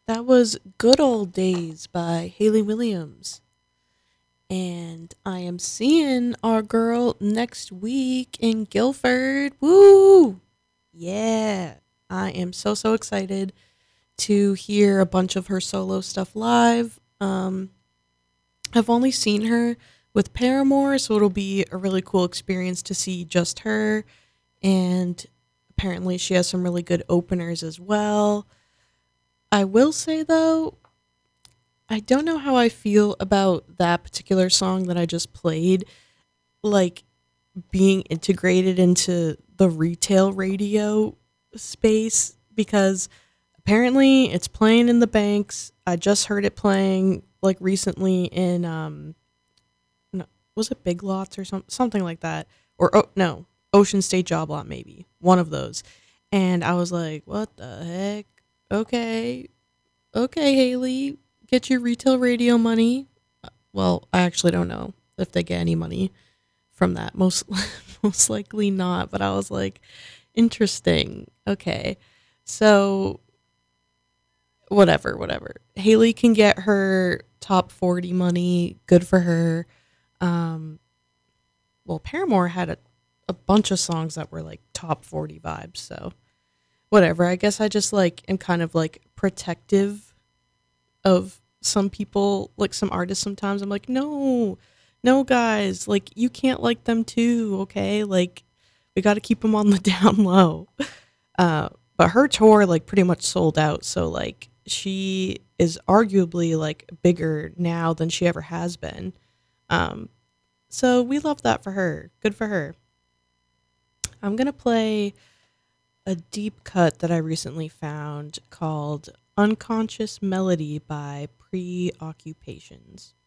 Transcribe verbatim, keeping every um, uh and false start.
That was Good Old Days by Haley Williams. And I am seeing our girl next week in Guilford. Woo! Yeah. I am so, so excited to hear a bunch of her solo stuff live. Um, I've only seen her with Paramore, so it'll be a really cool experience to see just her. And apparently, she has some really good openers as well. I will say, though, I don't know how I feel about that particular song that I just played, like being integrated into the retail radio space because apparently it's playing in the banks. I just heard it playing like recently in um no, was it Big Lots or something something like that, or oh no, Ocean State Job Lot, maybe one of those. And I was like, what the heck? Okay, okay, Haley, get your retail radio money. Well, I actually don't know if they get any money from that. Most most likely not. But I was like, interesting. Okay, so whatever, whatever. Haley can get her top forty money. Good for her. Um, well, Paramore had a a bunch of songs that were like top forty vibes. So whatever. I guess I just like am kind of like protective of some people, like some artists sometimes. I'm like, no, no, guys, like you can't like them too, okay? Like we got to keep them on the down low. Uh, but her tour like pretty much sold out, so like she is arguably like bigger now than she ever has been. Um, so we love that for her. Good for her. I'm gonna play a deep cut that I recently found called Unconscious Melody by Preoccupations.